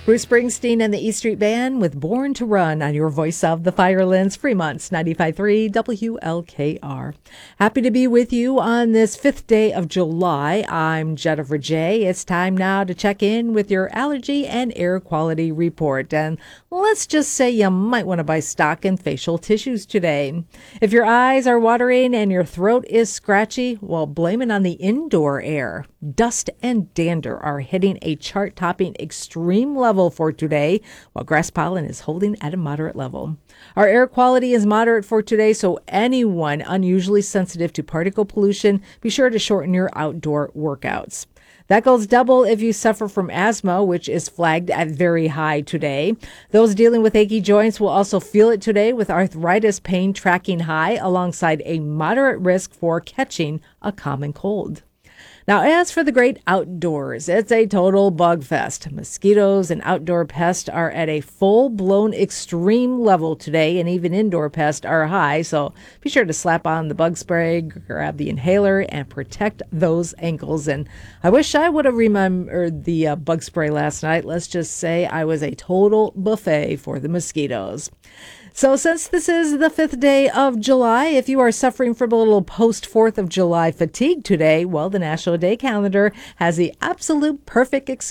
Bruce Springsteen and the E Street Band with Born to Run on your voice of the Firelands, Fremont's 95.3 WLKR. Happy to be with you on this 5th day of July. I'm Jennifer J. It's time now to check in with your allergy and air quality report. And let's just say you might want to buy stock in facial tissues today. If your eyes are watering and your throat is scratchy, well, blame it on the indoor air. Dust and dander are hitting a chart-topping extreme level for today, while grass pollen is holding at a moderate level. Our air quality is moderate for today, so anyone unusually sensitive to particle pollution, be sure to shorten your outdoor workouts. That goes double if you suffer from asthma, which is flagged at very high today. Those dealing with achy joints will also feel it today, with arthritis pain tracking high alongside a moderate risk for catching a common cold. Now, as for the great outdoors, it's a total bug fest. Mosquitoes and outdoor pests are at a full-blown extreme level today, and even indoor pests are high, so be sure to slap on the bug spray, grab the inhaler, and protect those ankles. And I wish I would have remembered the bug spray last night. Let's just say I was a total buffet for the mosquitoes. So since this is the 5th day of July, if you are suffering from a little post-4th of July fatigue today, well, the National Day Calendar has the absolute perfect excuse